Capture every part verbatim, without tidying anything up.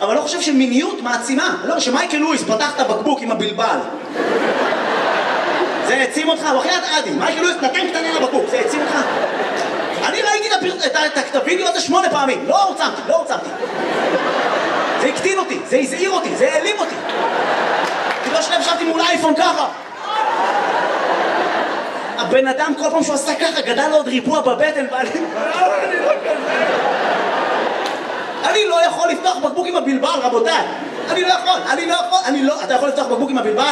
אבל לא חושב שמיניות מעצימה. לא, שמייקל לואיס פתח את הבקבוק עם הבלבל. זה העצים אותך, הוא אחיית עדי. מייקל לואיס נתן קטנה לבקבוק, זה העצים אותך. אני ראיתי את הווידאו הזה שמונה פעמים, לא הוצמתי, לא הוצמתי. זה הקטין אותי, זה הזעיר אותי, זה העלים אותי. כי לא שלם שבתי מול אייפון ככה. הבן אדם כל פעם שהוא עשה ככה גדל לו עוד ריבוע בבטן ואני... אני לא כזה. אני לא יכול לפתוח בקבוק עם הבלבל, רבותיי. אני לא יכול, אני לא יכול, אני לא... אתה יכול לפתוח בקבוק עם הבלבל?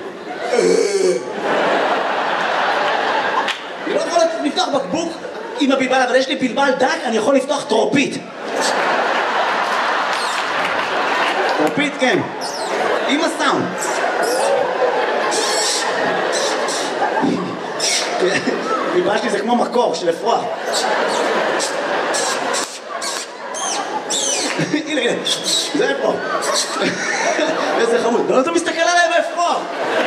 אני לא יכול לפתוח בקבוק עם הבלבל, אבל יש לי בלבל דק, אני יכול לפתוח טרופית. טרופית, כן. עם הסאונד. בלבל שלי זה כמו מקור של אפרוח. הנה, הנה, זה אפרוח. איזה חמוד. לא אתה מסתכל עליי באפרוח.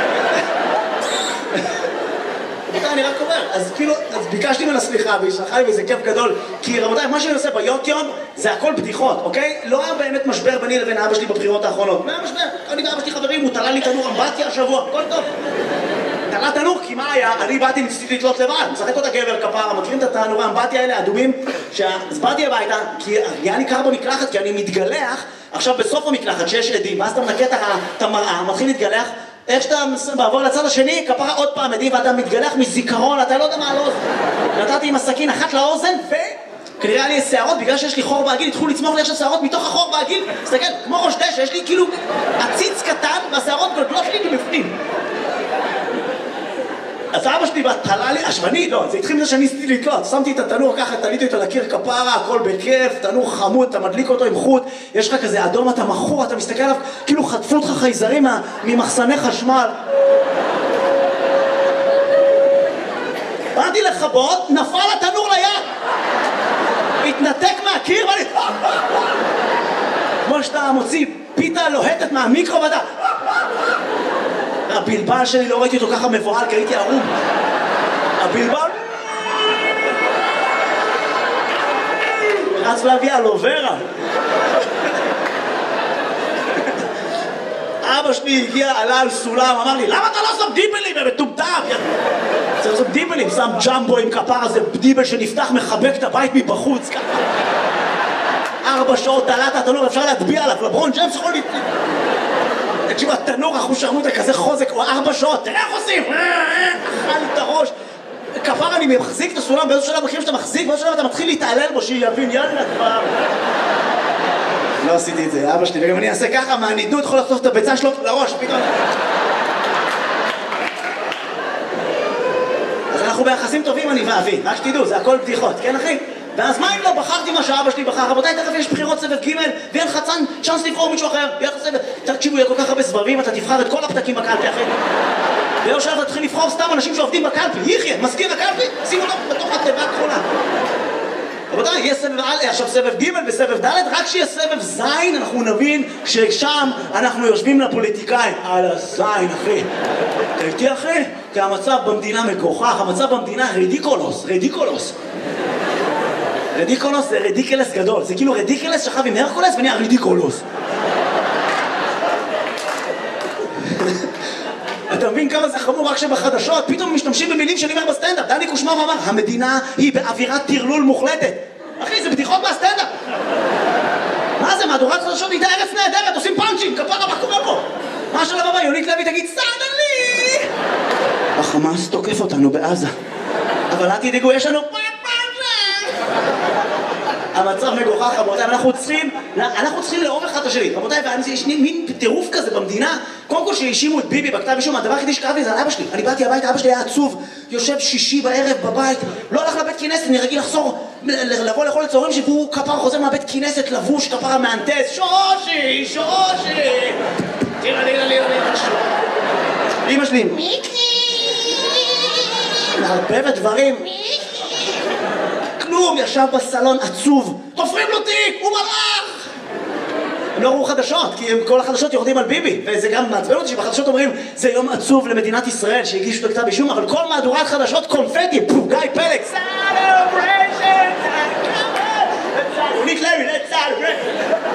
אני רק אומר, אז כאילו, אז ביקשתי ממנה סליחה והיא שלחה לי וזה כיף גדול כי רבותיי, מה שאני עושה ביוטיוב זה הכל בדיחות, אוקיי? לא היה באמת משבר ביני לבין אבא שלי בבחירות האחרונות. מה היה משבר? אני ואבא שלי חברים, הוא תלה לי תנור אמבטיה השבוע, הכל טוב. תלה תנור, כי מה היה? אני באתי ניסיתי לתלות לבד, משחק אותה גבר כפרה, מכירים את התנורי האמבטיה האלה, אדומים? אז באתי הביתה, כי היה לי קר במקלחת, כי אני מתגלח, עכשיו בסוף המקלחת שיש עדים, ואז אתה מנקה את המראה, מתחיל להתגלח, איך שאתה בעבור לצד השני, כפרה עוד פעם עדים ואתה מתגלח מזיכרון, אתה לא יודע מה על האוזן. נתתי עם הסכין אחת לאוזן וכנראה לי שערות, בגלל שיש לי חור בעגיל, התחילו לצמוח לי עכשיו שערות מתוך החור בעגיל. תסתכל, כמו ראש דשא, יש לי כאילו עציץ קטן והשערות גדולות לי מבפנים. אז אבא שלי תלה לי, אשמני, לא, זה התחיל מזה שאני ניסיתי לתלות, שמתי את התנור ככה, תליתי אותו לקיר כפרה, הכל בכיף, תנור חמוד, אתה מדליק אותו עם חוט, יש לך כזה אדום, אתה מכור, אתה מסתכל עליו, כאילו חטפו אותך חייזרים ממחסני חשמל. באתי לחבות, נפל התנור ליד, התנתק מהקיר ואני... כמו שאתה מוציא פיתה לוהטת מהמיקרו ואתה... הבלבל שלי לא ראיתי אותו ככה מבוהל כי הייתי ערום. הבלבל רץ להביא אלוברה. אבא שלי הגיע, עלה על סולם, אמר לי למה אתה לא שם דיבלים? הם מטומטם. צריך לעשות דיבלים, שם ג'מבו עם כפר הזה, דיבל שנפתח מחבק את הבית מבחוץ ככה. ארבע שעות תלת התנור, אפשר להטביע עליו, לברון ג'יימס יכול להטביע. תקשיבו, התנור אחוש שרמוטה כזה חוזק, הוא ארבע שעות, תראה איך עושים! אכל את הראש. כפר אני מחזיק את הסולם, באיזו שלב מכירים שאתה מחזיק, באיזו שלב אתה מתחיל להתעלל בו, שיבין, יאללה כבר. לא עשיתי את זה, אבא שלי, וגם אני אעשה ככה, מהנידות יכול לחטוף את הביצה שלו לראש, פתאום. אז אנחנו ביחסים טובים, אני ואבי, רק שתדעו, זה הכל בדיחות, כן אחי? ואז מה אם לא בחרתי מה שאבא שלי בחר? רבותיי, תכף יש בחירות סבב ג' ואין לך צ'אנס, צ'אנס לבחור מישהו אחר. תקשיבו, יהיה כל כך הרבה סבבים, אתה תבחר את כל הפתקים בקלפי אחרי. ולא שאתה תתחיל לבחור סתם אנשים שעובדים בקלפי. יחיה, מזכיר הקלפי, שימו אותו בתוך התיבה הכחולה. רבותיי, יהיה סבב א', עכשיו סבב ג' וסבב ד', רק שיהיה סבב ז', אנחנו נבין ששם אנחנו יושבים לפוליטיקאים. על הזין, אחי. אתה איתי, אחי? כי המצב במדינה מגוחך, המצב במדינה רדיקולוס, רדיקולוס. רדיקולוס זה רדיקלס גדול, זה כאילו רדיקלס שכב עם הרקולס ונהיה רדיקולוס. אתה מבין כמה זה חמור רק שבחדשות פתאום משתמשים במילים שאני אומר בסטנדאפ. דני קושמר אמר, המדינה היא באווירת טרלול מוחלטת. אחי, זה בדיחות בסטנדאפ. מה זה, מהדורת חדשות הייתה ארץ נהדרת, עושים פאנצ'ים, כפרה, מה קורה פה? מה שלב הבא, יונית לוי תגיד, סדלי! החמאס תוקף אותנו בעזה. אבל אל תדאגו, יש לנו... המצב מגוחך, רבותיי, אנחנו צריכים, אנחנו צריכים לאהוב אחד את השני, רבותיי, ויש מין טירוף כזה במדינה. קודם כל שהאשימו את ביבי בכתב אישום, הדבר היחידי שקרה לי זה על אבא שלי. אני באתי הביתה, אבא שלי היה עצוב, יושב שישי בערב בבית, לא הלך לבית כנסת, אני רגיל לחזור, לבוא לאכול לצהריים שהוא כפר חוזר מהבית כנסת, לבוש, כפר המהנדס, שושי, שושי. תראה, תראה, תראה, תראה, אמא שלי, מיקי, מערבבת דברים. כלום, ישב בסלון עצוב, תופרים לו תיק, הוא מלאך! הם לא ראו חדשות, כי הם, כל החדשות יורדים על ביבי, וזה גם מעצבן אותי שבחדשות אומרים זה יום עצוב למדינת ישראל שהגישו את הכתב אישום, אבל כל מהדורת חדשות קונפטי, פו, גיא פלג, סלבריישן, יונית לוי, let's celebrate.